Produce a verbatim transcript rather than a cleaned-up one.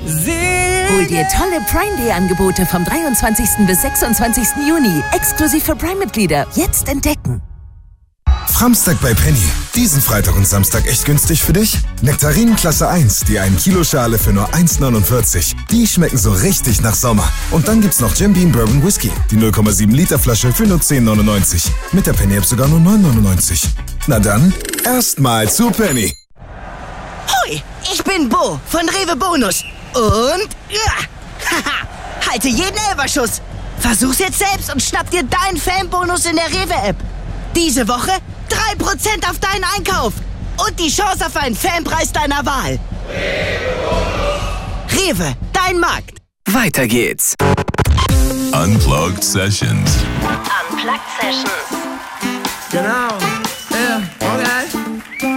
Hol dir tolle Prime Day Angebote vom dreiundzwanzigsten bis sechsundzwanzigsten Juni. Exklusiv für Prime-Mitglieder. Jetzt entdecken. Framstag bei Penny. Diesen Freitag und Samstag echt günstig für dich? Nektarinen Klasse eins, die ein Kilo Schale für nur eins neunundvierzig. Die schmecken so richtig nach Sommer. Und dann gibt's noch Jim Beam Bourbon Whisky. Die null Komma sieben Liter Flasche für nur zehn neunundneunzig. Mit der Penny App sogar nur neun neunundneunzig. Na dann, erstmal zu Penny. Hoi, ich bin Bo von Rewe Bonus. Und, ja, haha, halte jeden Elferschuss. Versuch's jetzt selbst und schnapp dir deinen Fanbonus in der Rewe-App. Diese Woche drei Prozent auf deinen Einkauf und die Chance auf einen Fanpreis deiner Wahl. Rewe, dein Markt. Weiter geht's. Unplugged Sessions. Unplugged Sessions. Genau. Ja, okay.